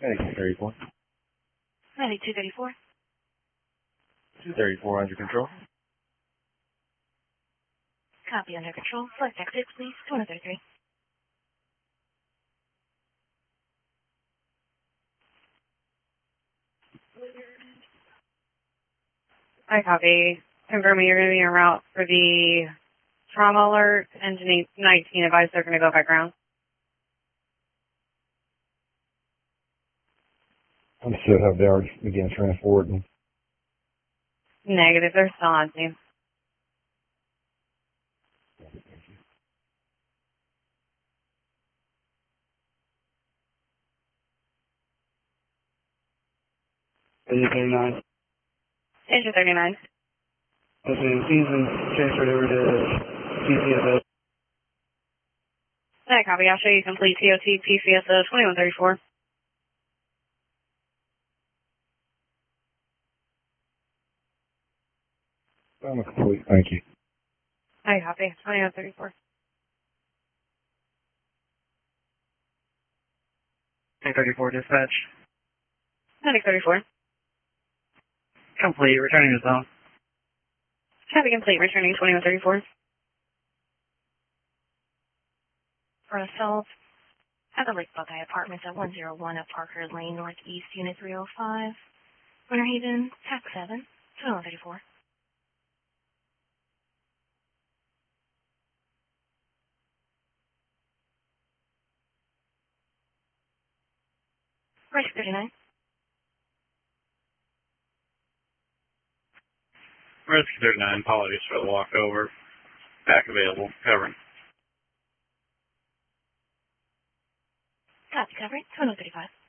Medic 34. Medic 234. 234 under control. Copy, under control. Select exit, please. 2133. Hi, copy. Confirming you're going to be en route for the trauma alert. Engine 19 advised they're going to go by ground. I'm still have the hours begin transporting. Negative, they're still on scene. Engine 39. Engine 39. Engine season transferred over to PCSO. Hi, copy. I'll show you complete TOT PCSO 2134. I'm complete. Thank you. Hi, copy. 2134. Tank 34 dispatch. Medic 34. Complete. Returning to zone. Copy complete. Returning 2134. For assault at the Lake Buckeye Apartments at 101 at Parker Lane, Northeast, Unit 305. Winter Haven, TAC 7, 2134. Risk 39. Risk 39, apologies for the walkover. Back available, covering. Copy, covering, 2135.